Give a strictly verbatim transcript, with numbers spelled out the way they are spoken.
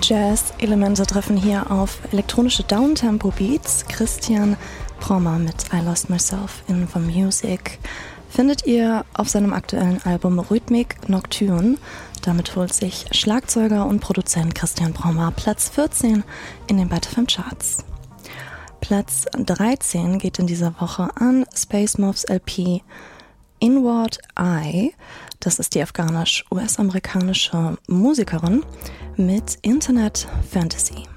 Jazz-Elemente treffen hier auf elektronische Downtempo-Beats. Christian Prommer mit I Lost Myself in the Music findet ihr auf seinem aktuellen Album Rhythmic Nocturne. Damit holt sich Schlagzeuger und Produzent Christian Prommer Platz vierzehn in den Byte F M Charts. Platz dreizehn geht in dieser Woche an Space Moths L P Inward Eye. Das ist die afghanisch-U S-amerikanische Musikerin mit Internet Fantasy.